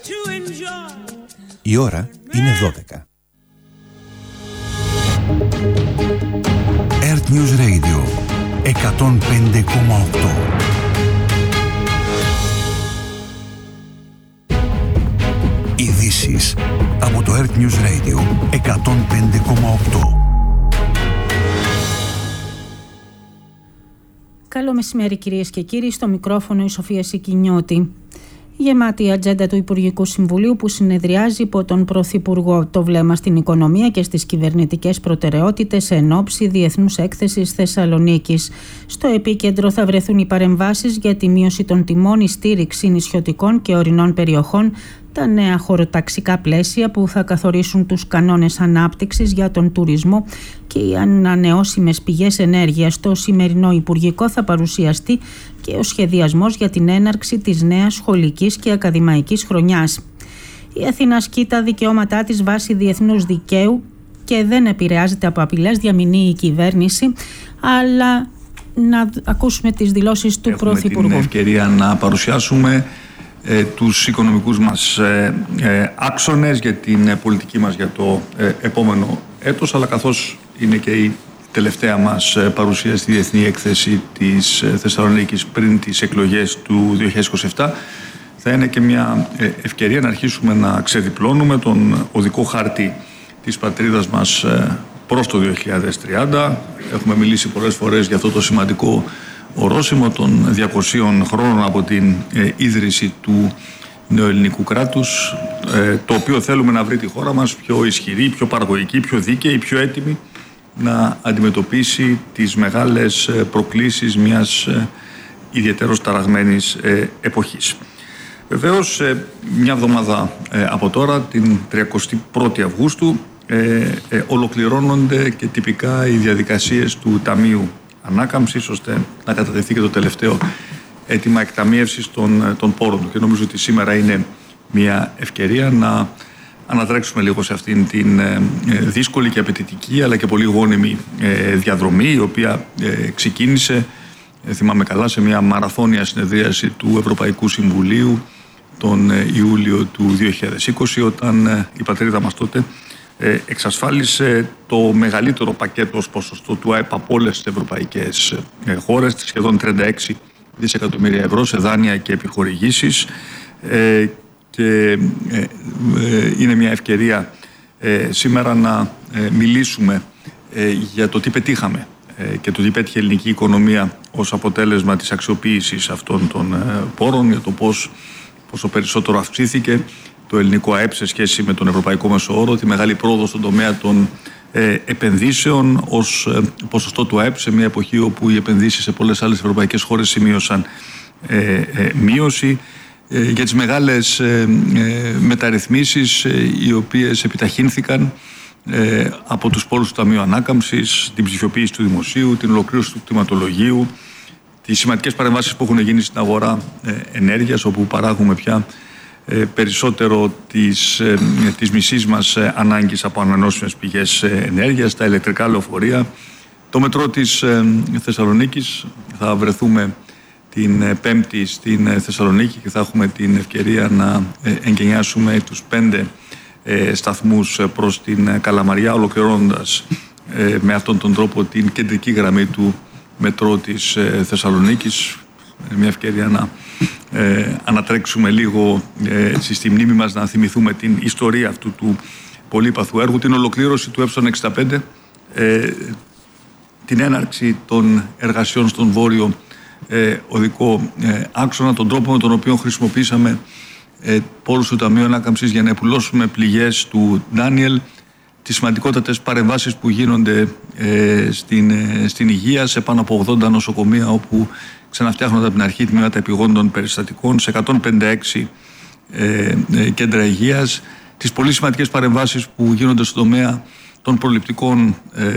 Η ώρα είναι 12. Earth News Radio 105,8. Ειδήσεις από το Earth News Radio 105,8. Καλό μεσημέρι κυρίες και κύριοι, στο μικρόφωνο η Σοφία Σικινιώτη. Γεμάτη η ατζέντα του Υπουργικού Συμβουλίου που συνεδριάζει υπό τον Πρωθυπουργό, το βλέμμα στην οικονομία και στις κυβερνητικές προτεραιότητες εν ώψη Διεθνούς Έκθεσης Θεσσαλονίκης. Στο επίκεντρο θα βρεθούν οι παρεμβάσεις για τη μείωση των τιμών, η στήριξη νησιωτικών και ορεινών περιοχών, τα νέα χωροταξικά πλαίσια που θα καθορίσουν τους κανόνες ανάπτυξης για τον τουρισμό και οι ανανεώσιμες πηγές ενέργειας. Στο σημερινό Υπουργικό θα παρουσιαστεί και ο σχεδιασμός για την έναρξη της νέας σχολικής και ακαδημαϊκής χρονιάς. Η Αθήνα ασκεί τα δικαιώματά της βάσει διεθνούς δικαίου και δεν επηρεάζεται από απειλές, διαμηνύει η κυβέρνηση, αλλά να ακούσουμε τις δηλώσεις του Πρωθυπουργού. Έχουμε την ευκαιρία να παρουσιάσουμε τους οικονομικούς μας άξονες για την πολιτική μας για το επόμενο έτος, αλλά καθώς είναι και η τελευταία μας παρουσία στη Διεθνή Έκθεση της Θεσσαλονίκης πριν τις εκλογές του 2027, θα είναι και μια ευκαιρία να αρχίσουμε να ξεδιπλώνουμε τον οδικό χάρτη της πατρίδας μας προς το 2030. Έχουμε μιλήσει πολλές φορές για αυτό το σημαντικό ορόσημο των 200 χρόνων από την ίδρυση του νεοελληνικού κράτους, το οποίο θέλουμε να βρει τη χώρα μας πιο ισχυρή, πιο παραγωγική, πιο δίκαιη, πιο έτοιμη να αντιμετωπίσει τις μεγάλες προκλήσεις μιας ιδιαίτερως ταραγμένης εποχής. Βεβαίως, μια εβδομάδα από τώρα, την 31η Αυγούστου, ολοκληρώνονται και τυπικά οι διαδικασίες του Ταμείου Ανάκαμψης, ώστε να κατατεθεί και το τελευταίο αίτημα εκταμίευσης των πόρων του. Και νομίζω ότι σήμερα είναι μια ευκαιρία να ανατρέξουμε λίγο σε αυτήν την δύσκολη και απαιτητική αλλά και πολύ γόνιμη διαδρομή, η οποία ξεκίνησε, θυμάμαι καλά, σε μια μαραθώνια συνεδρίαση του Ευρωπαϊκού Συμβουλίου τον Ιούλιο του 2020, όταν η πατρίδα μας τότε εξασφάλισε το μεγαλύτερο πακέτο ως ποσοστό του ΑΕΠ από όλες τις ευρωπαϊκές χώρες, σχεδόν 36 δισεκατομμύρια ευρώ σε δάνεια και επιχορηγήσεις, και είναι μια ευκαιρία σήμερα να μιλήσουμε για το τι πετύχαμε και το τι πέτυχε η ελληνική οικονομία ως αποτέλεσμα της αξιοποίησης αυτών των πόρων, για το πόσο περισσότερο αυξήθηκε το ελληνικό ΑΕΠ σε σχέση με τον ευρωπαϊκό μέσο όρο, τη μεγάλη πρόοδο στον τομέα των επενδύσεων ως ποσοστό του ΑΕΠ σε μια εποχή όπου οι επενδύσεις σε πολλές άλλες ευρωπαϊκές χώρες σημείωσαν μείωση, για τις μεγάλες μεταρρυθμίσεις οι οποίες επιταχύνθηκαν από τους πόρους του Ταμείου Ανάκαμψης, την ψηφιοποίηση του δημοσίου, την ολοκλήρωση του κτηματολογίου, τις σημαντικές παρεμβάσεις που έχουν γίνει στην αγορά ενέργειας, όπου παράγουμε πια περισσότερο της μισής μας ανάγκης από ανανεώσιμες πηγές ενέργειας, τα ηλεκτρικά λεωφορεία. Το μετρό της Θεσσαλονίκης, θα βρεθούμε την Πέμπτη στην Θεσσαλονίκη και θα έχουμε την ευκαιρία να εγκαινιάσουμε τους 5 σταθμούς προς την Καλαμαριά, ολοκληρώνοντας με αυτόν τον τρόπο την κεντρική γραμμή του μετρό της Θεσσαλονίκης. Μια ευκαιρία να ανατρέξουμε λίγο στη μνήμη μας, να θυμηθούμε την ιστορία αυτού του πολύπαθου έργου, την ολοκλήρωση του Ε65, την έναρξη των εργασιών στον βόρειο οδικό άξονα, τον τρόπο με τον οποίο χρησιμοποίησαμε πόρους του Ταμείου Ανάκαμψης για να επουλώσουμε πληγές του Ντάνιελ, τις σημαντικότατες παρεμβάσεις που γίνονται στην υγεία, σε πάνω από 80 νοσοκομεία όπου ξαναφτιάχνονται από την αρχή τμήματα επιγόντων περιστατικών, σε 156 κέντρα υγείας, τις πολύ σημαντικές παρεμβάσεις που γίνονται στον τομέα των προληπτικών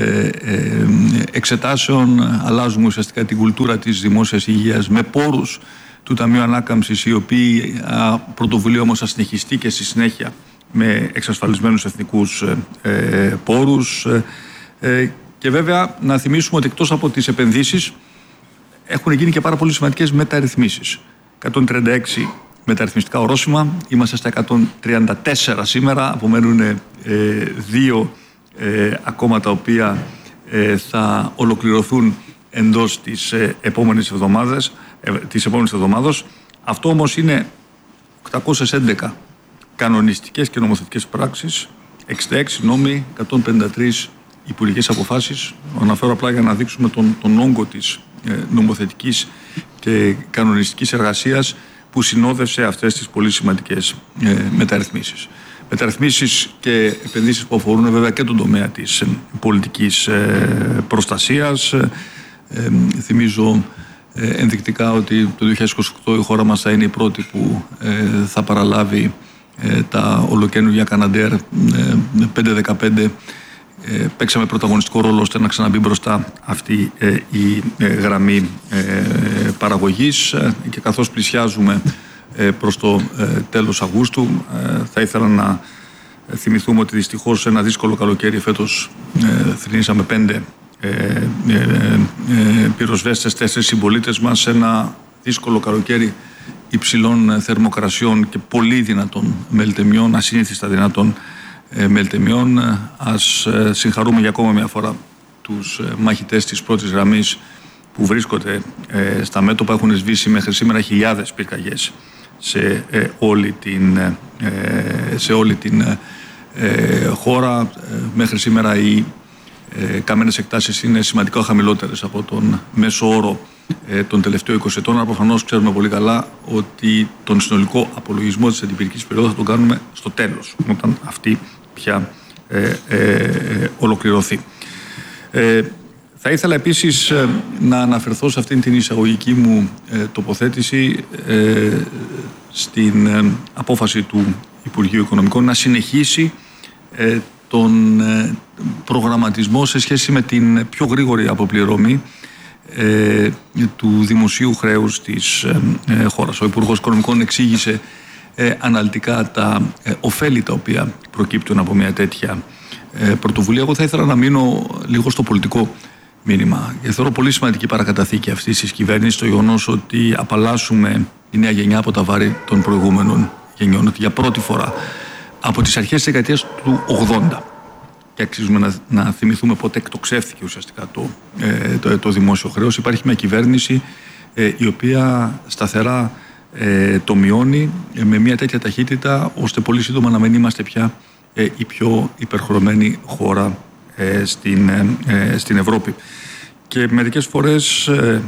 εξετάσεων. Αλλάζουμε ουσιαστικά την κουλτούρα της δημόσιας υγείας με πόρους του Ταμείου Ανάκαμψης, οι οποίοι πρωτοβουλία όμως θα συνεχιστεί και στη συνέχεια με εξασφαλισμένους εθνικούς πόρους. Και βέβαια να θυμίσουμε ότι εκτός από τις επενδύσεις έχουν γίνει και πάρα πολύ σημαντικές μεταρρυθμίσεις. 136 μεταρρυθμιστικά ορόσημα. Είμαστε στα 134 σήμερα, απομένουν 2 ακόμα τα οποία θα ολοκληρωθούν εντός της επόμενης εβδομάδας. Αυτό όμως είναι 811 κανονιστικές και νομοθετικές πράξεις, 66 νόμοι, 153 υπουργικές αποφάσεις. Αναφέρω απλά για να δείξουμε τον όγκο της νομοθετικής και κανονιστικής εργασίας που συνόδευσε αυτές τις πολύ σημαντικές μεταρρυθμίσεις. Μεταρρυθμίσεις και επενδύσεις που αφορούν βέβαια και τον τομέα της πολιτικής προστασίας. Θυμίζω ενδεικτικά ότι το 2028 η χώρα μας θα είναι η πρώτη που θα παραλάβει τα ολοκαίνουργια Καναντέρ 5-15. Παίξαμε πρωταγωνιστικό ρόλο ώστε να ξαναμπεί μπροστά αυτή η γραμμή παραγωγής, και καθώς πλησιάζουμε προς το τέλος Αυγούστου θα ήθελα να θυμηθούμε ότι δυστυχώς σε ένα δύσκολο καλοκαίρι φέτος θρηνήσαμε 5 πυροσβέστες, 4 συμπολίτες μας σε ένα δύσκολο καλοκαίρι υψηλών θερμοκρασιών και πολύ δυνατών μελτεμιών, ασύνηθιστα δυνατών μελτεμιών. Ας συγχαρούμε για ακόμα μια φορά τους μαχητές της πρώτης γραμμής που βρίσκονται στα μέτωπα. Έχουν σβήσει μέχρι σήμερα χιλιάδες πυρκαγιές σε όλη την χώρα. Μέχρι σήμερα οι καμένες εκτάσεις είναι σημαντικά χαμηλότερες από τον μέσο όρο των τελευταίων 20 ετών. Αλλά προφανώς ξέρουμε πολύ καλά ότι τον συνολικό απολογισμό της αντιπυρικής περίοδου θα τον κάνουμε στο τέλος, όταν αυτή πια ολοκληρωθεί. Θα ήθελα επίσης να αναφερθώ σε αυτήν την εισαγωγική μου τοποθέτηση στην απόφαση του Υπουργείου Οικονομικών να συνεχίσει τον προγραμματισμό σε σχέση με την πιο γρήγορη αποπληρωμή του δημοσίου χρέους της χώρας. Ο Υπουργός Οικονομικών εξήγησε αναλυτικά τα ωφέλη τα οποία προκύπτουν από μια τέτοια πρωτοβουλία. Εγώ θα ήθελα να μείνω λίγο στο πολιτικό μήνυμα. Θεωρώ πολύ σημαντική παρακαταθήκη αυτής της κυβέρνησης το γεγονός ότι απαλλάσσουμε η νέα γενιά από τα βάρη των προηγούμενων γενιών. Ότι για πρώτη φορά από τις αρχές της δεκαετίας του 80, και αξίζουμε να θυμηθούμε πότε εκτοξεύθηκε ουσιαστικά το δημόσιο χρέος, υπάρχει μια κυβέρνηση η οποία σταθερά το μειώνει με μια τέτοια ταχύτητα ώστε πολύ σύντομα να μην είμαστε πια η πιο υπερχρεωμένη χώρα στην Ευρώπη. Και μερικές φορές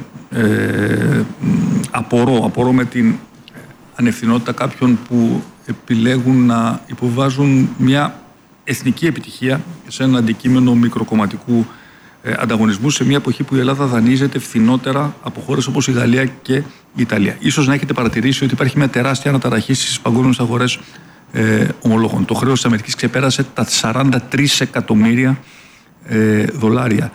απορώ με την ανευθυνότητα κάποιων που επιλέγουν να υποβάζουν μια εθνική επιτυχία σε ένα αντικείμενο μικροκομματικού ανταγωνισμού σε μια εποχή που η Ελλάδα δανείζεται φθηνότερα από χώρες όπως η Γαλλία και η Ιταλία. Ίσως να έχετε παρατηρήσει ότι υπάρχει μια τεράστια αναταραχή στις παγκόσμιες αγορές ομολόγων. Το χρέος της Αμερικής ξεπέρασε τα 43 εκατομμύρια δολάρια.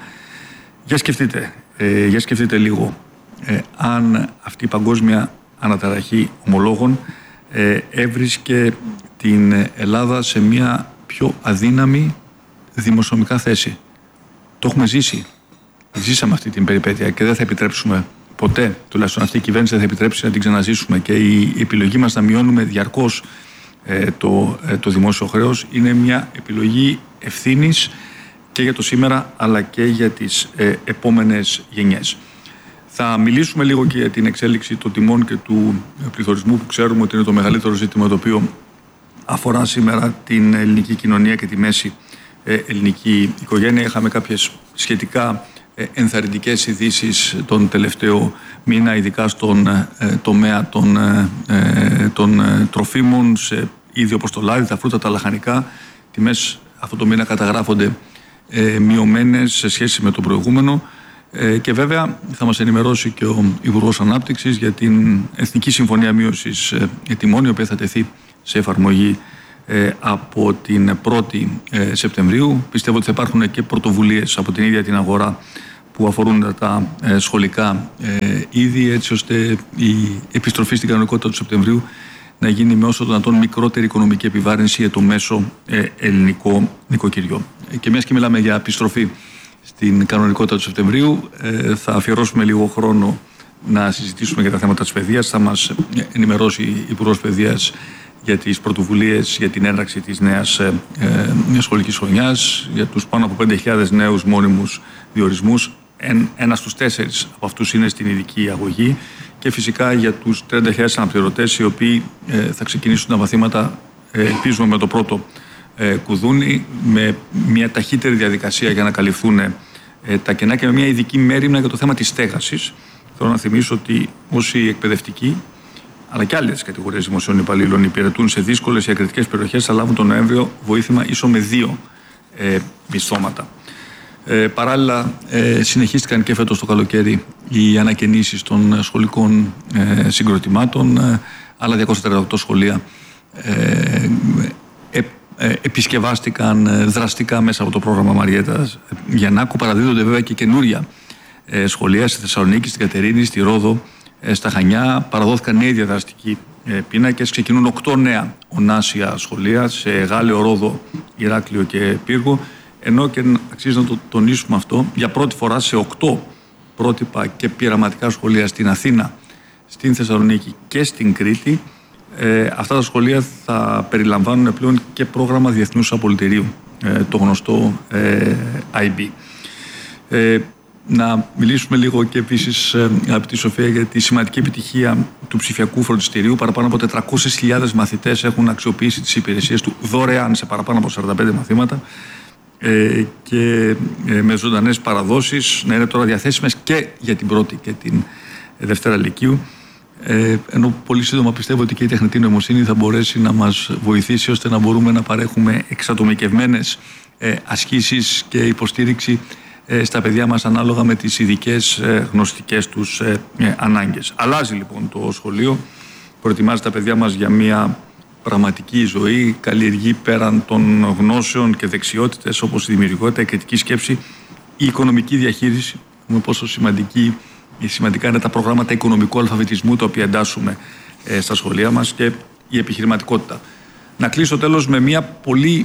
Για σκεφτείτε λίγο αν αυτή η παγκόσμια αναταραχή ομολόγων έβρισκε την Ελλάδα σε μια πιο αδύναμη δημοσιονομικά θέση. Το έχουμε ζήσει. Ζήσαμε αυτή την περιπέτεια και δεν θα επιτρέψουμε ποτέ, τουλάχιστον αυτή η κυβέρνηση δεν θα επιτρέψει να την ξαναζήσουμε. Και η επιλογή μας να μειώνουμε διαρκώς το δημόσιο χρέος είναι μια επιλογή ευθύνης και για το σήμερα αλλά και για τις επόμενες γενιές. Θα μιλήσουμε λίγο και για την εξέλιξη των τιμών και του πληθωρισμού που ξέρουμε ότι είναι το μεγαλύτερο ζήτημα το οποίο αφορά σήμερα την ελληνική κοινωνία και τη μέση ελληνική οικογένεια. Είχαμε κάποιες σχετικά ενθαρρυντικές ειδήσεις τον τελευταίο μήνα, ειδικά στον τομέα των τροφίμων, σε είδη όπως το λάδι, τα φρούτα, τα λαχανικά. Τιμές αυτό το μήνα καταγράφονται μειωμένες σε σχέση με το προηγούμενο. Και βέβαια θα μας ενημερώσει και ο Υπουργός Ανάπτυξης για την Εθνική Συμφωνία Μείωσης Τιμών, η οποία θα τεθεί σε εφαρμογή από την 1η Σεπτεμβρίου. Πιστεύω ότι θα υπάρχουν και πρωτοβουλίες από την ίδια την αγορά που αφορούν τα σχολικά είδη, έτσι ώστε η επιστροφή στην κανονικότητα του Σεπτεμβρίου να γίνει με όσο το δυνατόν μικρότερη οικονομική επιβάρυνση για το μέσο ελληνικό νοικοκυριό. Και μιας και μιλάμε για επιστροφή στην κανονικότητα του Σεπτεμβρίου, θα αφιερώσουμε λίγο χρόνο να συζητήσουμε για τα θέματα της παιδείας. Θα μας ενημερώσει η Υπουργός Παιδείας για τις πρωτοβουλίες για την έναρξη της νέας σχολικής χρονιάς, για τους πάνω από 5.000 νέους μόνιμους διορισμούς. Ένας στους 4 από αυτούς είναι στην ειδική αγωγή, και φυσικά για τους 30.000 αναπληρωτές, οι οποίοι θα ξεκινήσουν τα μαθήματα, ελπίζουμε, με το πρώτο κουδούνι, με μια ταχύτερη διαδικασία για να καλυφθούν τα κενά και με μια ειδική μέριμνα για το θέμα της στέγασης. Θέλω να θυμίσω ότι όσοι εκπαιδευτικοί, αλλά και άλλες κατηγορίες δημοσίων υπαλλήλων υπηρετούν σε δύσκολες διακριτικές περιοχές, θα λάβουν τον Νοέμβριο βοήθημα ίσο με 2 μισθώματα. Παράλληλα, συνεχίστηκαν και φέτος το καλοκαίρι οι ανακαινήσεις των σχολικών συγκροτημάτων. Άλλα 248 σχολεία επισκευάστηκαν δραστικά μέσα από το πρόγραμμα Μαριέτας Γιαννάκου. Παραδίδονται βέβαια και καινούρια σχολεία στη Θεσσαλονίκη, στην Κατερίνη, στη Ρόδο, στα Χανιά. Παραδόθηκαν νέοι διαδραστικοί πίνακες. Ξεκινούν 8 νέα ονάσια σχολεία σε Γάλεο, Ρόδο, Ηράκλειο και Πύργο. Ενώ, και αξίζει να το τονίσουμε αυτό, για πρώτη φορά σε 8 πρότυπα και πειραματικά σχολεία στην Αθήνα, στην Θεσσαλονίκη και στην Κρήτη, αυτά τα σχολεία θα περιλαμβάνουν πλέον και πρόγραμμα διεθνούς απολυτηρίου, το γνωστό IB. Να μιλήσουμε λίγο και επίσης, αγαπητή Σοφία, για τη σημαντική επιτυχία του ψηφιακού φροντιστηρίου. Παραπάνω από 400.000 μαθητές έχουν αξιοποιήσει τις υπηρεσίες του δωρεάν σε παραπάνω από 45 μαθήματα, και με ζωντανές παραδόσεις, να είναι τώρα διαθέσιμες και για την πρώτη και την Δευτέρα Λυκείου. Ενώ πολύ σύντομα πιστεύω ότι και η τεχνητή νοημοσύνη θα μπορέσει να μας βοηθήσει ώστε να μπορούμε να παρέχουμε εξατομικευμένες ασκήσεις και υποστήριξη στα παιδιά μας ανάλογα με τις ειδικές γνωστικές τους ανάγκες. Αλλάζει λοιπόν το σχολείο, προετοιμάζει τα παιδιά μας για μια πραγματική ζωή, καλλιεργεί πέραν των γνώσεων και δεξιότητες όπως η δημιουργικότητα, η κριτική σκέψη, η οικονομική διαχείριση, με πόσο σημαντικά είναι τα προγράμματα οικονομικού αλφαβητισμού τα οποία εντάσσουμε στα σχολεία μας, και η επιχειρηματικότητα. Να κλείσω τέλος με μια πολύ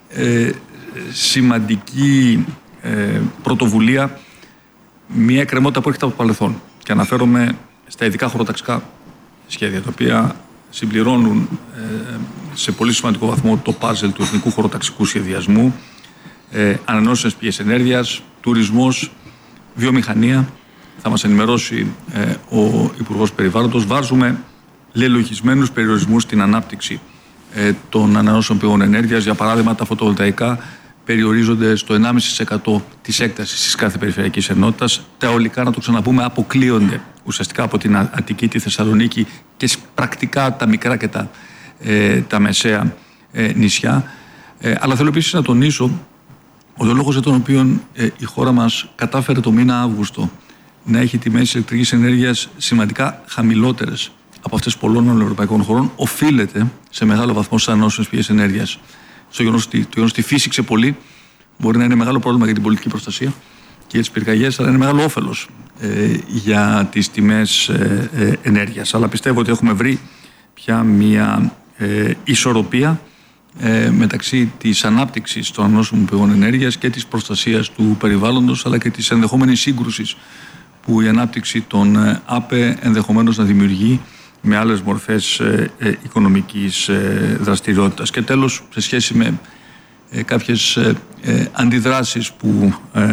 σημαντική πρωτοβουλία, μια εκκρεμότητα που έρχεται από το παρελθόν, και αναφέρομαι στα ειδικά χωροταξικά σχέδια, τα οποία συμπληρώνουν σε πολύ σημαντικό βαθμό το πάζελ του εθνικού χωροταξικού σχεδιασμού, ανανεώσιμες πηγές ενέργειας, τουρισμός, βιομηχανία. Θα μας ενημερώσει ο Υπουργός Περιβάλλοντος. Βάζουμε λελογισμένους περιορισμούς στην ανάπτυξη των ανανεώσιμων πηγών ενέργειας. Για παράδειγμα, τα φωτοβολταϊκά περιορίζονται στο 1,5% της έκτασης της κάθε περιφερειακής ενότητας. Τα αιωλικά, να το ξαναπούμε, αποκλείονται ουσιαστικά από την Αττική, τη Θεσσαλονίκη και πρακτικά τα μικρά και τα μεσαία νησιά. Αλλά θέλω επίσης να τονίσω ότι ο λόγος για τον οποίο η χώρα μας κατάφερε το μήνα Αύγουστο να έχει τιμές ηλεκτρικής ενέργειας σημαντικά χαμηλότερες από αυτές πολλών άλλων ευρωπαϊκών χωρών οφείλεται σε μεγάλο βαθμό στις ανανεώσιμες πηγές ενέργειας. Στο γεγονός ότι φύσηξε πολύ μπορεί να είναι μεγάλο πρόβλημα για την πολιτική προστασία και για τις πυρκαγιές, αλλά είναι μεγάλο όφελος για τις τιμές ενέργειας. Αλλά πιστεύω ότι έχουμε βρει πια μια ισορροπία μεταξύ της ανάπτυξης των ανανεώσιμων πηγών ενέργειας και της προστασίας του περιβάλλοντος, αλλά και της ενδεχόμενης σύγκρουσης που η ανάπτυξη των ΑΠΕ ενδεχομένως να δημιουργεί με άλλες μορφές οικονομικής δραστηριότητας. Και τέλος, σε σχέση με κάποιες αντιδράσεις που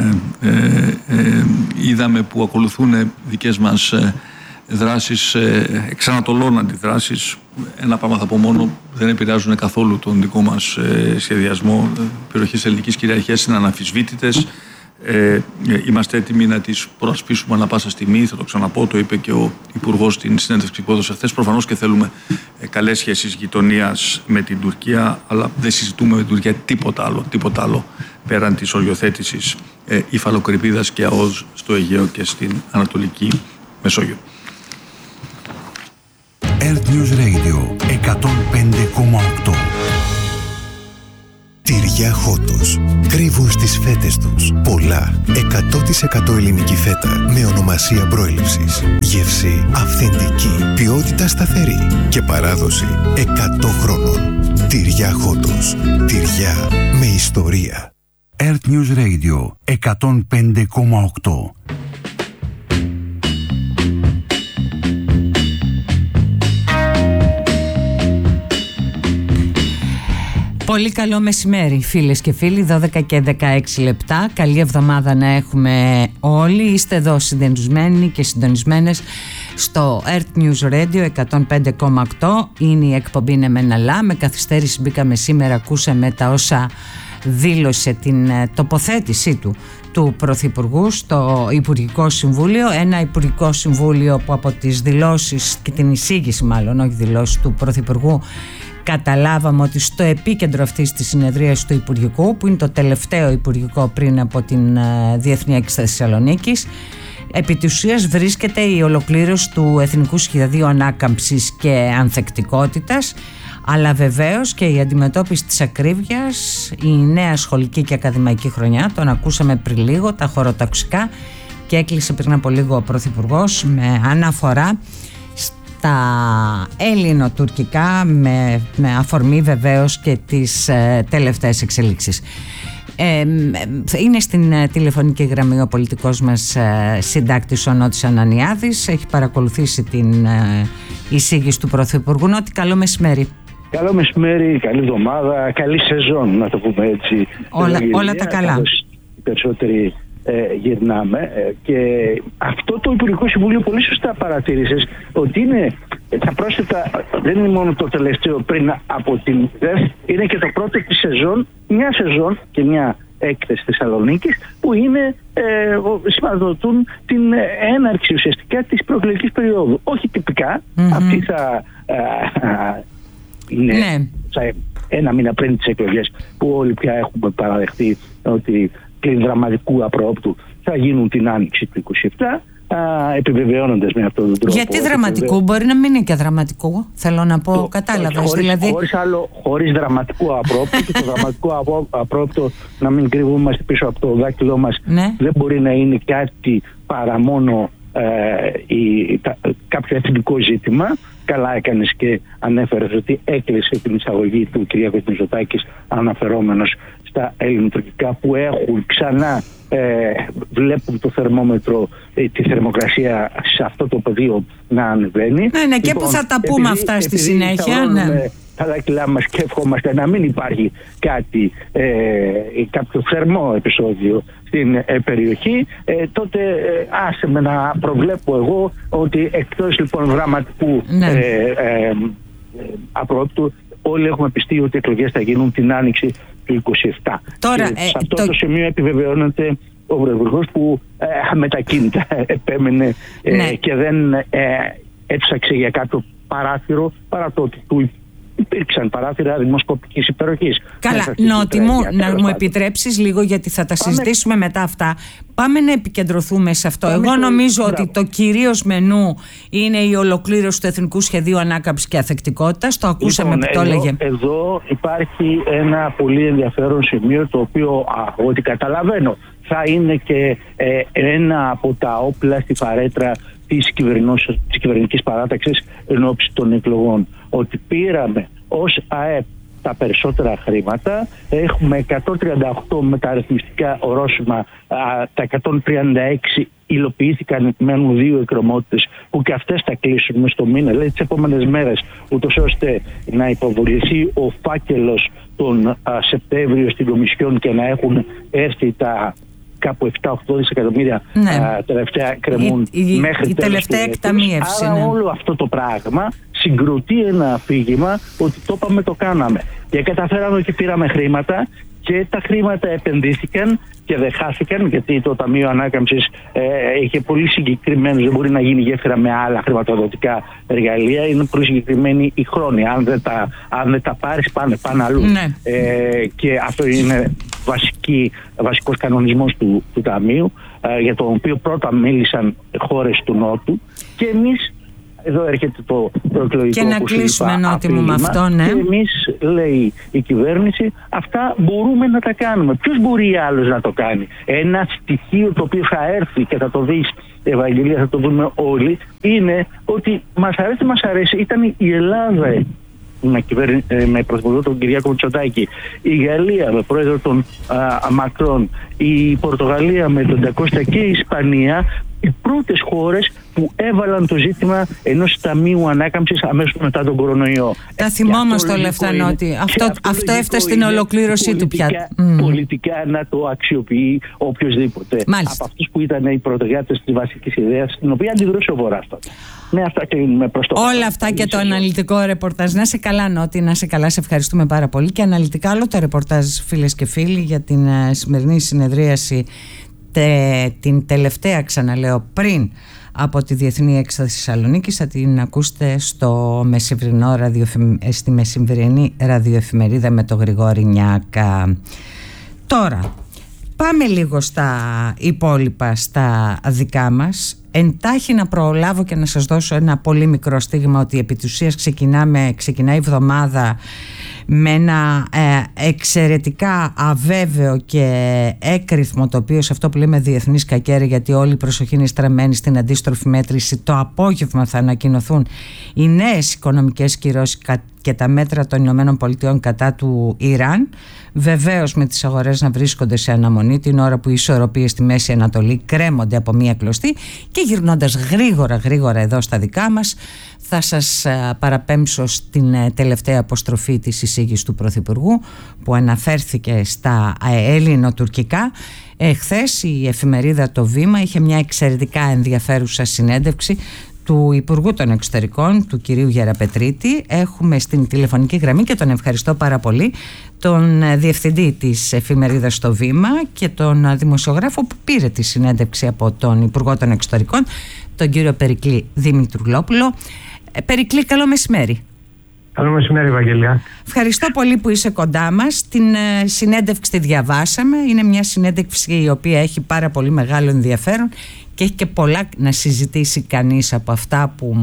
είδαμε που ακολουθούν δικές μας δράσεις, εξανατολών αντιδράσεις, ένα πράγμα θα πω μόνο, δεν επηρεάζουν καθόλου τον δικό μας σχεδιασμό. Περιοχές ελληνικής κυριαρχίας είναι αναμφισβήτητες. Είμαστε έτοιμοι να τις προασπίσουμε ανά πάσα στιγμή. Θα το ξαναπώ, το είπε και ο Υπουργός στην συνέντευξη που έδωσε χθες. Προφανώς και θέλουμε καλές σχέσεις γειτονίας με την Τουρκία, αλλά δεν συζητούμε με την Τουρκία τίποτα άλλο πέραν της οριοθέτησης υφαλοκρηπίδας και ΑΟΣ στο Αιγαίο και στην Ανατολική Μεσόγειο. Earth News Radio 105,8. Τυριά Χότος. Κρύβουν στις φέτες τους πολλά. 100% ελληνική φέτα με ονομασία προέλευσης. Γεύση αυθεντική. Ποιότητα σταθερή. Και παράδοση 100 χρόνων. Τυριά Χότος. Τυριά με ιστορία. Earth News Radio 105,8. Πολύ καλό μεσημέρι φίλες και φίλοι, 12 και 16 λεπτά. Καλή εβδομάδα να έχουμε όλοι. Είστε εδώ συντονισμένοι και συντονισμένες στο Earth News Radio 105,8. Είναι η εκπομπή «Ναι μεν αλλά». Με καθυστέρηση μπήκαμε σήμερα, ακούσαμε τα όσα δήλωσε, την τοποθέτησή του Πρωθυπουργού στο Υπουργικό Συμβούλιο. Ένα Υπουργικό Συμβούλιο που από τις δηλώσεις και την εισήγηση, μάλλον όχι δηλώσεις, του Πρωθυπουργού καταλάβαμε ότι στο επίκεντρο αυτής της συνεδρίας του Υπουργικού, που είναι το τελευταίο Υπουργικό πριν από την Διεθνή Έκθεση Θεσσαλονίκης, επί της ουσίας βρίσκεται η ολοκλήρωση του Εθνικού Σχεδίου Ανάκαμψης και Ανθεκτικότητας, αλλά βεβαίως και η αντιμετώπιση της ακρίβειας, η νέα σχολική και ακαδημαϊκή χρονιά. Τον ακούσαμε πριν λίγο, τα χωροταξικά, και έκλεισε πριν από λίγο ο Πρωθυπουργός με αναφορά στα ελληνοτουρκικά, με αφορμή βεβαίως και τις τελευταίες εξελίξεις. Είναι στην τηλεφωνική γραμμή ο πολιτικός μας συντάκτης, ο Νότης Ανανιάδης. Έχει παρακολουθήσει την εισήγηση του Πρωθυπουργού. Νότη, καλό μεσημέρι. Καλό μεσημέρι, καλή εβδομάδα, καλή σεζόν, να το πούμε έτσι. Όλα τα καλά. Οι περισσότεροι γυρνάμε, και αυτό το Υπουργικό Συμβούλιο πολύ σωστά παρατήρησες ότι είναι, τα πρόσθετα δεν είναι μόνο το τελευταίο πριν από την ΔΕΘ, είναι και το πρώτο της σεζόν, μια σεζόν και μια έκθεση Θεσσαλονίκης που είναι, σηματοδοτούν την έναρξη ουσιαστικά της προεκλογικής περίοδου. Όχι τυπικά, αυτή θα είναι ένα μήνα πριν τις εκλογές, που όλοι πια έχουμε παραδεχτεί ότι πλην δραματικού απρόπτου θα γίνουν την άνοιξη του 27, επιβεβαιώνοντας με αυτόν τον τρόπο. Γιατί δραματικού, μπορεί να μην είναι και δραματικό, θέλω να πω, κατάλαβες. Δηλαδή... Χωρίς δραματικό απρόπτο, και το δραματικό απρόπτο, να μην κρύβομαστε πίσω από το δάκτυλό μας, δεν μπορεί να είναι κάτι παρά μόνο κάποιο εθνικό ζήτημα. Καλά έκανες και ανέφερες ότι έκλεισε την εισαγωγή του κ. Μητσοτάκης αναφερόμενος στα ελληνοτουρκικά, που έχουν ξανά, βλέπουν το θερμόμετρο, τη θερμοκρασία σε αυτό το πεδίο να ανεβαίνει. Ναι, και που θα τα πούμε αυτά στη συνέχεια. Τα δάκτυλά μας και ευχόμαστε να μην υπάρχει κάποιο θερμό επεισόδιο στην περιοχή, τότε άσε με να προβλέπω εγώ ότι εκτός λοιπόν δραματικού απρόπτου, όλοι έχουμε πιστεί ότι οι εκλογές θα γίνουν την άνοιξη του 27. Τώρα, σε αυτό το σημείο επιβεβαιώνεται ο Πρωθυπουργός που αμετακίνητα επέμενε και δεν έψαξε για κάποιο παράθυρο, παρά το ότι του υπήρξαν παράθυρα δημοσκοπικής υπεροχής. Καλά, Νότι μου, να μου επιτρέψεις λίγο, γιατί θα τα συζητήσουμε μετά αυτά. Πάμε να επικεντρωθούμε σε αυτό. Εγώ νομίζω ότι το κυρίως μενού είναι η ολοκλήρωση του Εθνικού Σχεδίου Ανάκαμψης και Ανθεκτικότητας. Το ακούσαμε που το έλεγε. Εδώ υπάρχει ένα πολύ ενδιαφέρον σημείο, το οποίο ό,τι καταλαβαίνω θα είναι και ένα από τα όπλα στη φαρέτρα της κυβερνητικής παράταξης εν ώψη των εκλογών. Ότι πήραμε ως ΑΕΠ τα περισσότερα χρήματα, έχουμε 138 μεταρρυθμιστικά ορόσημα, τα 136 υλοποιήθηκαν, επιμένουν 2 εκκρεμότητες που και αυτές θα κλείσουν μες στο μήνα, δηλαδή τις επόμενες μέρες, ούτως ώστε να υποβοληθεί ο φάκελος τον Σεπτέμβριο στην Κομισιόν και να έχουν έρθει τα κάπου 7-8 δισεκατομμύρια τελευταία κρεμούν μέχρι η τελευταία εκταμείευση. Άρα όλο αυτό το πράγμα συγκροτεί ένα αφήγημα ότι το είπαμε, το κάναμε. Και καταφέραμε ότι πήραμε χρήματα, και τα χρήματα επενδύθηκαν και δεν χάθηκαν, γιατί το Ταμείο Ανάκαμψης είχε πολύ συγκεκριμένους, δεν μπορεί να γίνει γέφυρα με άλλα χρηματοδοτικά εργαλεία, είναι πολύ συγκεκριμένη η χρόνια. Αν δεν τα πάρεις, πάνε αλλού. Και αυτό είναι βασικός κανονισμός του Ταμείου, για τον οποίο πρώτα μίλησαν χώρες του Νότου, και εμείς, εδώ έρχεται το προεκλογικό, και να κλείσουμε, Νότι μου, με αυτό, και εμείς, λέει η κυβέρνηση, αυτά μπορούμε να τα κάνουμε. Ποιος μπορεί άλλος να το κάνει? Ένα στοιχείο το οποίο θα έρθει και θα το δεις, Ευαγγελία, θα το δούμε όλοι, είναι ότι μας αρέσει, ήταν η Ελλάδα με πρωθυπουργό τον Κυριάκο Μητσοτάκη, η Γαλλία με πρόεδρο τον Μακρόν, η Πορτογαλία με τον Ντακώστα και η Ισπανία, οι πρώτες χώρες που έβαλαν το ζήτημα ενός ταμείου ανάκαμψης αμέσως μετά τον κορονοϊό. Τα θυμόμαστε όλα αυτά, Νότι. Αυτό έφτασε στην ολοκλήρωσή του πια. Πολιτικά να το αξιοποιεί οποιοδήποτε. Από αυτούς που ήταν οι πρωτογιάτες της βασικής ιδέας, την οποία αντιδρούσε ο Βορράς τότε. Με αυτά κλείνουμε προς το όλα αυτά και το αναλυτικό ρεπορτάζ. Να σε καλά, Νότι, να σε καλά. Σε ευχαριστούμε πάρα πολύ. Και αναλυτικά όλο το ρεπορτάζ, φίλες και φίλοι, για την σημερινή συνεδρίαση, την τελευταία, ξαναλέω, πριν από τη Διεθνή Έκσταση Θεσσαλονίκης, θα την ακούσετε στη μεσημβρινή ραδιοεφημερίδα με τον Γρηγόρη Νιάκα. Τώρα πάμε λίγο στα υπόλοιπα, στα δικά μας. Εντάχει να προλάβω και να σας δώσω ένα πολύ μικρό στίγμα ότι επί της ουσίας ξεκινάει η εβδομάδα με ένα εξαιρετικά αβέβαιο και έκρηθμο τοπίο, σε αυτό που λέμε διεθνής κακέρα, γιατί όλη η προσοχή είναι στραμμένη στην αντίστροφη μέτρηση. Το απόγευμα θα ανακοινωθούν οι νέες οικονομικές κυρώσεις και τα μέτρα των Ηνωμένων Πολιτειών κατά του Ιράν, βεβαίως με τις αγορές να βρίσκονται σε αναμονή την ώρα που οι ισορροπίες στη Μέση Ανατολή κρέμονται από μία κλωστή. Και γυρνώντας γρήγορα εδώ στα δικά μας, θα σας παραπέμψω στην τελευταία αποστροφή της εισήγησης του Πρωθυπουργού, που αναφέρθηκε στα ελληνοτουρκικά. Χθες η εφημερίδα Το Βήμα είχε μια εξαιρετικά ενδιαφέρουσα συνέντευξη του Υπουργού των Εξωτερικών, του κυρίου Γεραπετρίτη. Έχουμε στην τηλεφωνική γραμμή, και τον ευχαριστώ πάρα πολύ, τον διευθυντή της εφημερίδας Το Βήμα και τον δημοσιογράφο που πήρε τη συνέντευξη από τον Υπουργό των Εξωτερικών, τον κύριο Περικλή Δημητρουλόπουλο. Περικλή, καλό μεσημέρι. Καλό μεσημέρι, Ευαγγελία. Ευχαριστώ πολύ που είσαι κοντά μας. Την συνέντευξη τη διαβάσαμε. Είναι μια συνέντευξη η οποία έχει πάρα πολύ μεγάλο ενδιαφέρον και έχει και πολλά να συζητήσει κανείς από αυτά που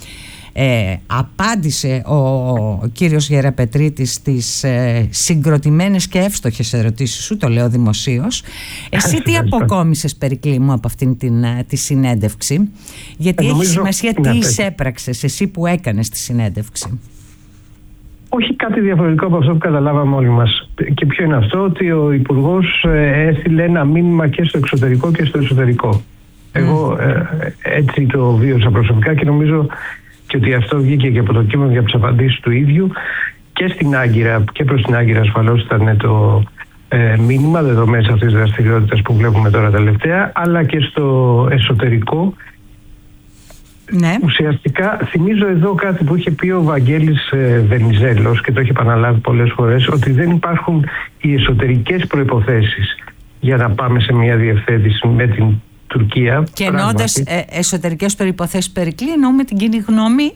απάντησε ο κύριος Γεραπετρίτης στις συγκροτημένες και εύστοχες ερωτήσεις σου, το λέω δημοσίως. Εσύ τι αποκόμισες, Περικλή μου, από αυτήν τη συνέντευξη? Γιατί έχει σημασία τι εισέπραξες εσύ που έκανες τη συνέντευξη. Όχι κάτι διαφορετικό από αυτό που καταλάβαμε όλοι μας. Και ποιο είναι αυτό? Ότι ο Υπουργός έστειλε ένα μήνυμα και στο εξωτερικό και στο εσωτερικό. Εγώ έτσι το βίωσα προσωπικά και νομίζω και ότι αυτό βγήκε και από το κείμενο για τις απαντήσεις του ίδιου. Και στην Άγκυρα και προς την Άγκυρα ασφαλώς ήταν το μήνυμα, δεδομένες αυτής της δραστηριότητας που βλέπουμε τώρα τελευταία, αλλά και στο εσωτερικό. Ναι. Ουσιαστικά θυμίζω εδώ κάτι που είχε πει ο Βαγγέλης Βενιζέλος και το έχει επαναλάβει πολλές φορές, ότι δεν υπάρχουν οι εσωτερικές προϋποθέσεις για να πάμε σε μια διευθέτηση με την Τουρκία. Και εννοώντας εσωτερικές προϋποθέσεις, Περικλή, εννοούμε την κοινή γνώμη.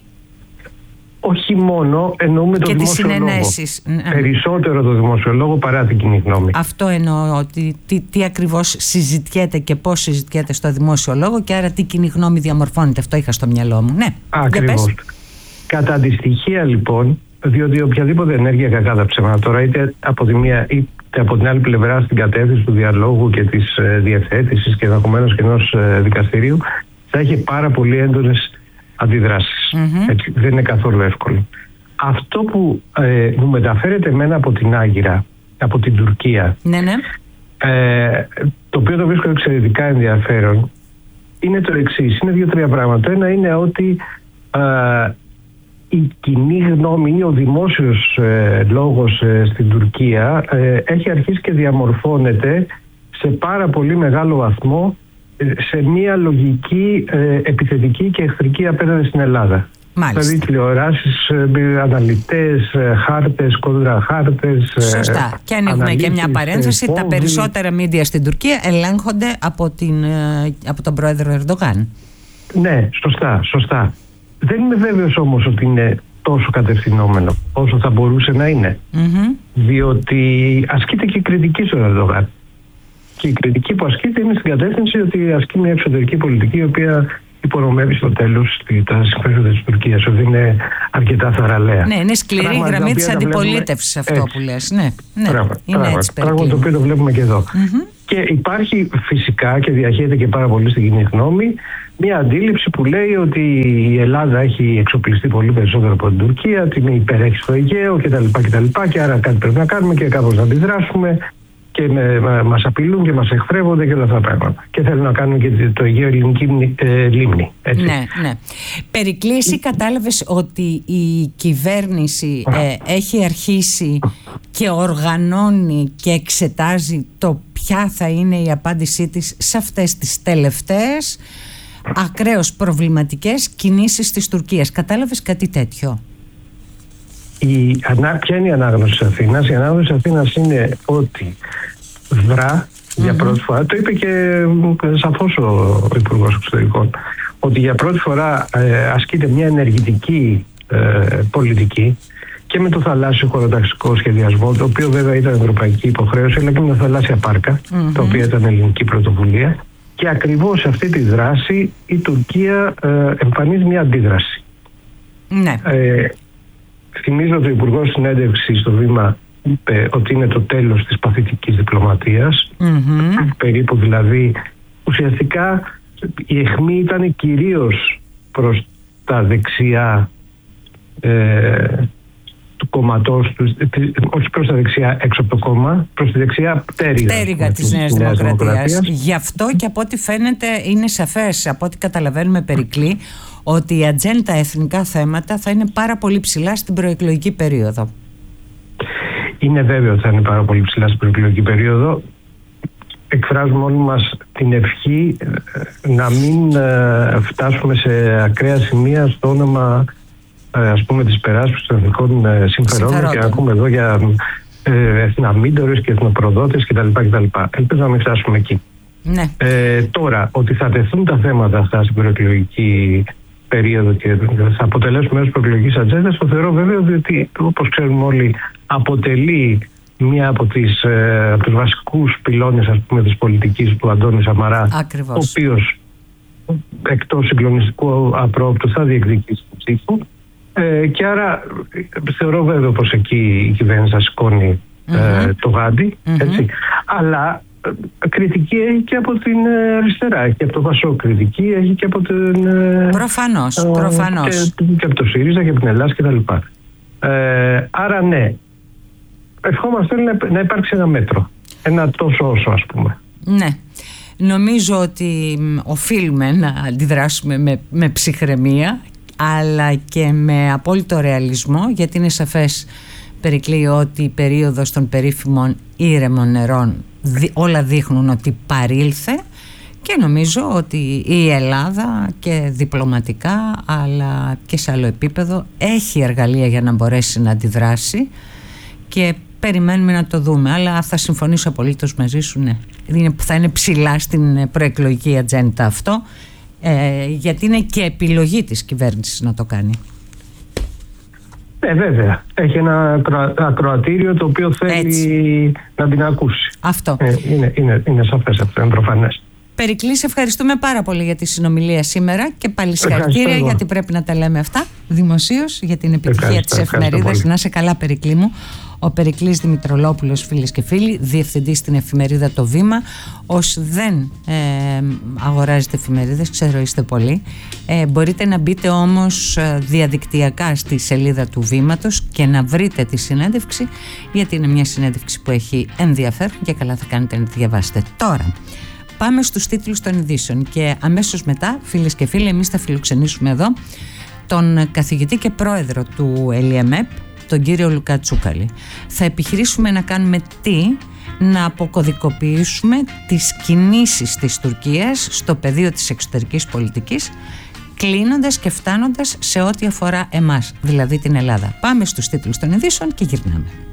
Όχι μόνο, εννοούμε το δημόσιο λόγο. Περισσότερο το δημόσιο λόγο παρά την κοινή γνώμη. Αυτό εννοώ, ότι τι ακριβώς συζητιέται και πώς συζητιέται στο δημόσιο λόγο, και άρα τι κοινή γνώμη διαμορφώνεται. Αυτό είχα στο μυαλό μου. Ναι, ακριβώς. Κατά αντιστοιχεία, λοιπόν, διότι οποιαδήποτε ενέργεια, κακά τα ψέματα τώρα, είτε από τη μία είτε από την άλλη πλευρά, στην κατεύθυνση του διαλόγου και της διευθέτησης και ενδεχομένως και ενός δικαστηρίου, θα έχει πάρα πολύ έντονες αντιδράσεις. Έτσι, δεν είναι καθόλου εύκολο. Αυτό που μου μεταφέρεται εμένα από την Άγκυρα, από την Τουρκία, το οποίο το βρίσκω εξαιρετικά ενδιαφέρον, είναι το εξής. Είναι δύο-τρία πράγματα. Το ένα είναι ότι η κοινή γνώμη ή ο δημόσιος λόγος στην Τουρκία έχει αρχίσει και διαμορφώνεται σε πάρα πολύ μεγάλο βαθμό σε μια λογική επιθετική και εχθρική απέναντι στην Ελλάδα. Μάλιστα. Δηλαδή τηλεοράσεις, αναλυτές, χάρτες, κοντραχάρτες. Σωστά. Και ανοίγουμε και μια παρένθεση. Τα περισσότερα μίντια στην Τουρκία ελέγχονται από τον πρόεδρο Ερντογάν. Ναι, σωστά. Δεν είμαι βέβαιος όμως ότι είναι τόσο κατευθυνόμενο όσο θα μπορούσε να είναι. Διότι ασκείται και κριτική στον Ερντογάν. Και η κριτική που ασκείται είναι στην κατεύθυνση ότι ασκεί μια εξωτερική πολιτική η οποία υπονομεύει στο τέλος τα συμφέροντα της Τουρκίας, ότι είναι αρκετά θαραλέα. Ναι, είναι σκληρή η γραμμή της αντιπολίτευσης αυτό που λες. Ναι, είναι έτσι. Πράγμα το οποίο το βλέπουμε και εδώ. Και υπάρχει φυσικά και διαχέεται και πάρα πολύ στην κοινή γνώμη μια αντίληψη που λέει ότι η Ελλάδα έχει εξοπλιστεί πολύ περισσότερο από την Τουρκία, ότι υπερέχει στο Αιγαίο κτλ. Και άρα κάτι πρέπει να κάνουμε και κάπως να αντιδράσουμε. και μας απειλούν και μας εχθρεύονται και όλα αυτά τα πράγματα. Και θέλουν να κάνουν και το Αιγαίο Ελληνική λίμνη. Έτσι. Ναι. Περικλή, εσύ κατάλαβες ότι η κυβέρνηση έχει αρχίσει και οργανώνει και εξετάζει το ποια θα είναι η απάντησή της σε αυτές τις τελευταίες ακραίως προβληματικές κινήσεις της Τουρκίας? Κατάλαβες κάτι τέτοιο? Ποια είναι η ανάγνωση της Αθήνας? Η ανάγνωση της Αθήνας είναι ότι δρά για πρώτη φορά, το είπε και σαφώς ο Υπουργός Εξωτερικών, ότι για πρώτη φορά ασκείται μια ενεργητική πολιτική και με το θαλάσσιο χωροταξικό σχεδιασμό, το οποίο βέβαια ήταν ευρωπαϊκή υποχρέωση, αλλά και με τα θαλάσσια πάρκα, τα οποία ήταν ελληνική πρωτοβουλία. Και ακριβώς σε αυτή τη δράση η Τουρκία εμφανίζει μια αντίδραση. Ναι. Θυμίζω ότι ο Υπουργός συνέντευξη στο Βήμα είπε ότι είναι το τέλος της παθητικής διπλωματίας. Περίπου δηλαδή, ουσιαστικά η αιχμή ήταν κυρίως προς τα δεξιά του κομματός, όχι προς τα δεξιά έξω από το κόμμα, προς τη δεξιά πτέρυγα της Νέας Δημοκρατίας. Γι' αυτό και από ό,τι φαίνεται είναι σαφές, από ό,τι καταλαβαίνουμε, Περικλή, ότι η ατζέντα εθνικά θέματα θα είναι πάρα πολύ ψηλά στην προεκλογική περίοδο. Είναι βέβαιο ότι θα είναι πάρα πολύ ψηλά στην προεκλογική περίοδο. Εκφράζουμε όλοι μας την ευχή να μην φτάσουμε σε ακραία σημεία στο όνομα, ας πούμε, της υπεράσπισης των εθνικών συμφερόντων, και να ακούμε εδώ για εθναμίντορες και εθνοπροδότες κτλ. Ελπίζω να μην φτάσουμε εκεί. Ναι. Τώρα, ότι θα τεθούν τα θέματα αυτά στην προεκλογική περίοδο και θα αποτελέσουν μέρος της προεκλογικής ατζέντας, το θεωρώ βέβαιο, διότι όπως ξέρουμε όλοι αποτελεί μία από τους βασικούς πυλώνες, ας πούμε, της πολιτικής του Αντώνη Σαμαρά. Ακριβώς. Ο οποίος εκτός συγκλονιστικού απρόπτου θα διεκδικήσει την ψήφο, και άρα θεωρώ βέβαιο πως εκεί η κυβέρνηση θα σηκώνει το γάντι, έτσι. Αλλά κριτική έχει και από την αριστερά, έχει και από το Πασόκ κριτική, έχει και από την... Προφανώς. Και από το ΣΥΡΙΖΑ και από την Ελλάδα κτλ. Άρα ναι, ευχόμαστε να υπάρξει ένα μέτρο, ένα τόσο όσο, ας πούμε. Ναι. Νομίζω ότι οφείλουμε να αντιδράσουμε με ψυχραιμία, αλλά και με απόλυτο ρεαλισμό, γιατί είναι σαφές, Περικλή, ότι η περίοδος των περίφημων ήρεμων νερών όλα δείχνουν ότι παρήλθε, και νομίζω ότι η Ελλάδα και διπλωματικά αλλά και σε άλλο επίπεδο έχει εργαλεία για να μπορέσει να αντιδράσει, και περιμένουμε να το δούμε. Αλλά θα συμφωνήσω απολύτως μαζί σου, ναι. Θα είναι ψηλά στην προεκλογική ατζέντα αυτό, γιατί είναι και επιλογή της κυβέρνησης να το κάνει. Βέβαια. Έχει ένα ακροατήριο το οποίο θέλει να την ακούσει. Αυτό. Είναι σαφές αυτό, είναι προφανές. Περικλή, σε ευχαριστούμε πάρα πολύ για τη συνομιλία σήμερα, και πάλι συγχαρητήρια, γιατί πρέπει να τα λέμε αυτά δημοσίως για την επιτυχία της εφημερίδας. Να είσαι καλά, Περικλή μου. Ο Περικλής Δημητρολόπουλος, φίλες και φίλοι, διευθυντής στην εφημερίδα Το Βήμα. Όσοι δεν αγοράζετε εφημερίδες, ξέρω είστε πολλοί, μπορείτε να μπείτε όμως διαδικτυακά στη σελίδα του Βήματος και να βρείτε τη συνέντευξη, γιατί είναι μια συνέντευξη που έχει ενδιαφέρον και καλά θα κάνετε να τη διαβάσετε. Τώρα πάμε στους τίτλους των ειδήσεων και αμέσως μετά, φίλες και φίλοι, εμείς θα φιλοξενήσουμε εδώ τον καθηγητή και πρόεδρο του ΕΛΙΕΜΕΠ, τον κύριο Λουκά Τσούκαλη. Θα επιχειρήσουμε να κάνουμε να αποκωδικοποιήσουμε τις κινήσεις της Τουρκίας στο πεδίο της εξωτερικής πολιτικής, κλείνοντας και φτάνοντας σε ό,τι αφορά εμάς, δηλαδή την Ελλάδα. Πάμε στους τίτλους των ειδήσεων και γυρνάμε.